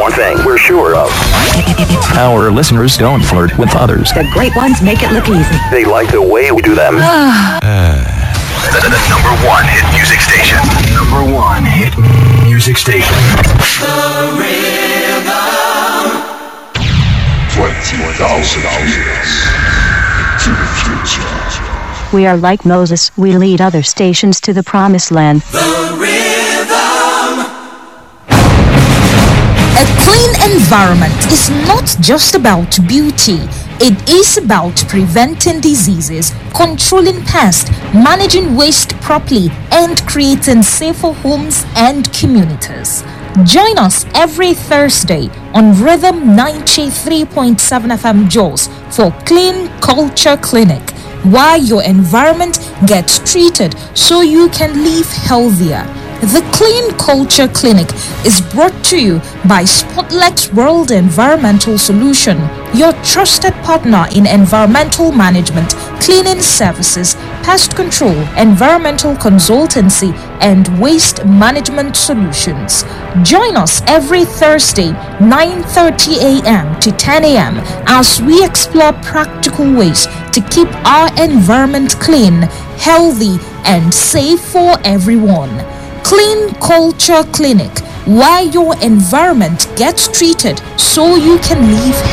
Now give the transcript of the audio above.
one thing we're sure of. Our listeners don't flirt with others. The great ones make it look easy. They like the way we do them. The number one hit music station. Number one hit music station. The Rhythm. 20,000 years to the future. We are like Moses. We lead other stations to the promised land. The Rhythm. A clean environment is not just about beauty. It is about preventing diseases, controlling pests, managing waste properly, and creating safer homes and communities. Join us every Thursday on Rhythm 93.7 FM Jos for Clean Culture Clinic, while your environment gets treated so you can live healthier. The Clean Culture Clinic is brought to you by Spotlex World Environmental Solution, your trusted partner in environmental management, cleaning services, pest control, environmental consultancy, and waste management solutions. Join us every Thursday, 9:30 a.m. to 10 a.m. as we explore practical ways to keep our environment clean, healthy, and safe for everyone. Clean Culture Clinic, where your environment gets treated so you can live